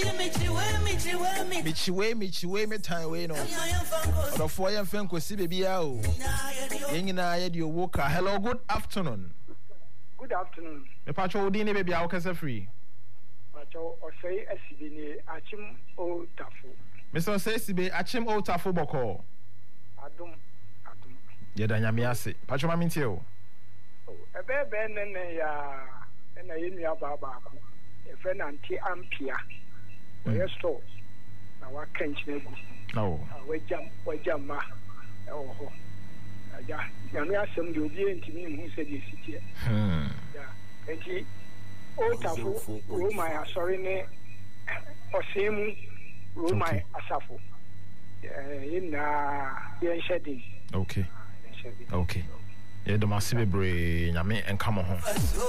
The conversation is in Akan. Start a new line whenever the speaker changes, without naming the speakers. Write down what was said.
Michiwe me time we no. Or for your friend ko si baby o. Yengina ye di woka. Hello, good afternoon.
Good afternoon.
Me pacho odi ni baby awokasa free.
Pacho osei asibe ni achim o tafu.
Mr. Sesibe achim o tafu boko.
Adum.
Yeda nyame ase. Pacho ma mintie o.
Ebe nene ya na yenu baba ko. E fe na anti ampia. Yesto na wa kenchegu.
Oh.
Wajam ma. Oh. Ja, nyame asem de obi entimi hu se de sitie. Ja. Enti o tafu Roma asori ne osemu Roma asafo. Ina yen shedin.
Okay. Yeah, the massive brain, I mean, and come on home.